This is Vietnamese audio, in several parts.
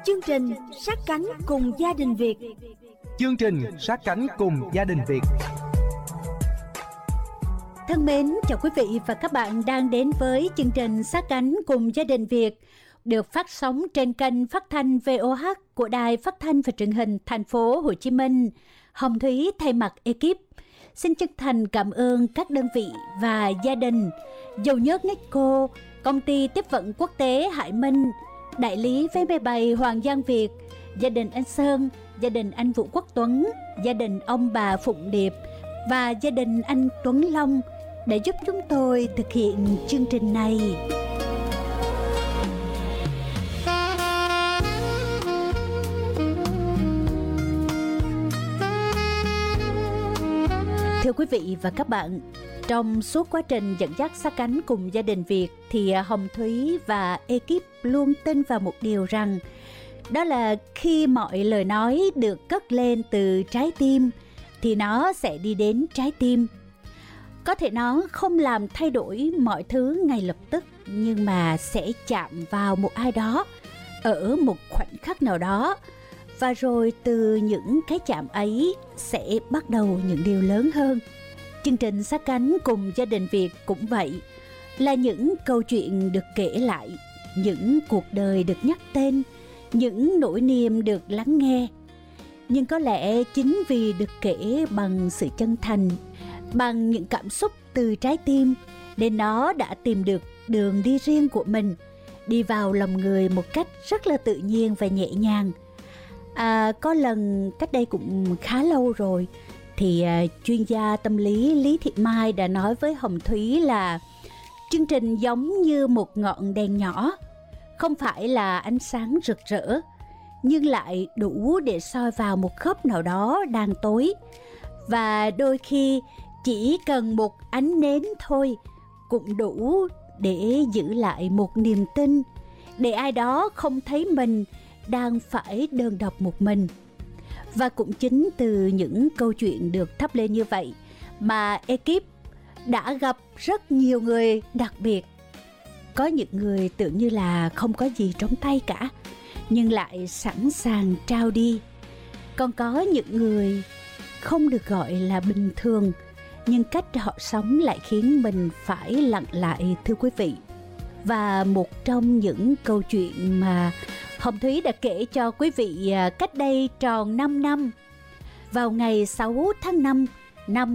Chương trình Sát cánh cùng gia đình Việt. Chương trình Sát cánh cùng gia đình Việt. Thân mến, chào quý vị và các bạn đang đến với chương trình Sát cánh cùng gia đình Việt, được phát sóng trên kênh phát thanh VOH của Đài Phát thanh và Truyền hình Thành phố Hồ Chí Minh. Hồng Thúy thay mặt ekip xin chân thành cảm ơn các đơn vị và gia đình Dầu Nhất Necco, Công ty Tiếp vận Quốc tế Hải Minh, Đại lý vé máy bay Hoàng Giang Việt, gia đình anh Sơn, gia đình anh Vũ Quốc Tuấn, gia đình ông bà Phụng Điệp và gia đình anh Tuấn Long để giúp chúng tôi thực hiện chương trình này. Thưa quý vị và các bạn, trong suốt quá trình dẫn dắt sát cánh cùng gia đình Việt thì Hồng Thúy và ekip luôn tin vào một điều rằng đó là khi mọi lời nói được cất lên từ trái tim thì nó sẽ đi đến trái tim. Có thể nó không làm thay đổi mọi thứ ngay lập tức, nhưng mà sẽ chạm vào một ai đó ở một khoảnh khắc nào đó. Và rồi từ những cái chạm ấy sẽ bắt đầu những điều lớn hơn. Chương trình Sát cánh cùng gia đình Việt cũng vậy, là những câu chuyện được kể lại, những cuộc đời được nhắc tên, những nỗi niềm được lắng nghe. Nhưng có lẽ chính vì được kể bằng sự chân thành, bằng những cảm xúc từ trái tim, nên nó đã tìm được đường đi riêng của mình, đi vào lòng người một cách rất là tự nhiên và nhẹ nhàng. Có lần cách đây cũng khá lâu rồi thì chuyên gia tâm lý Lý Thị Mai đã nói với Hồng Thúy là chương trình giống như một ngọn đèn nhỏ, không phải là ánh sáng rực rỡ, nhưng lại đủ để soi vào một góc nào đó đang tối. Và đôi khi chỉ cần một ánh nến thôi cũng đủ để giữ lại một niềm tin, để ai đó không thấy mình đang phải đơn độc một mình. Và cũng chính từ những câu chuyện được thắp lên như vậy mà ekip đã gặp rất nhiều người đặc biệt. Có những người tưởng như là không có gì trong tay cả, nhưng lại sẵn sàng trao đi. Còn có những người không được gọi là bình thường, nhưng cách họ sống lại khiến mình phải lặng lại, thưa quý vị. Và một trong những câu chuyện mà Hồng Thúy đã kể cho quý vị cách đây tròn 5 năm, vào ngày 6 tháng 5 năm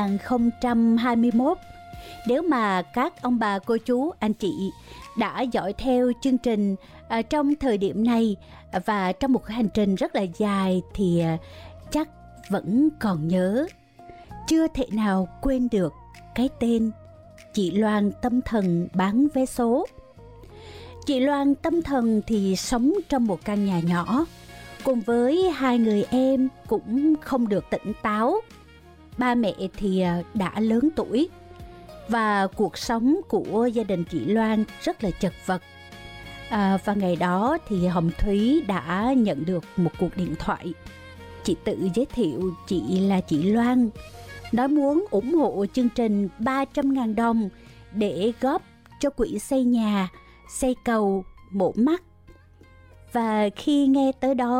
2021. Nếu mà các ông bà cô chú anh chị đã dõi theo chương trình trong thời điểm này và trong một hành trình rất là dài thì chắc vẫn còn nhớ, chưa thể nào quên được cái tên chị Loan tâm thần bán vé số. Chị Loan tâm thần thì sống trong một căn nhà nhỏ cùng với hai người em cũng không được tỉnh táo. Ba mẹ thì đã lớn tuổi và cuộc sống của gia đình chị Loan rất là chật vật. Và ngày đó thì Hồng Thúy đã nhận được một cuộc điện thoại. Chị tự giới thiệu chị là chị Loan, nói muốn ủng hộ chương trình 300.000 đồng để góp cho quỹ xây nhà, xây cầu, mổ mắt. Và khi nghe tới đó